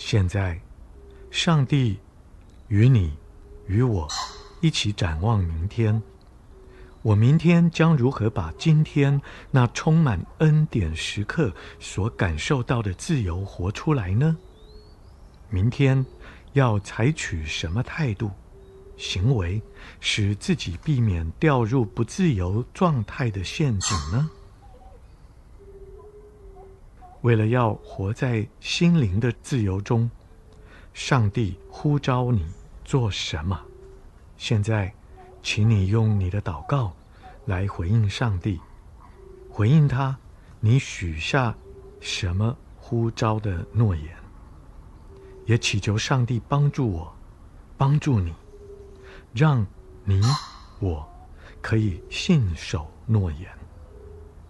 现在，上帝与你与我一起展望明天。我明天将如何把今天那充满恩典时刻所感受到的自由活出来呢？明天要采取什么态度、行为，使自己避免掉入不自由状态的陷阱呢？为了要活在心灵的自由中，上帝呼召你做什么？现在，请你用你的祷告来回应上帝，回应他，你许下什么呼召的诺言，也祈求上帝帮助我，帮助你，让你我可以信守诺言。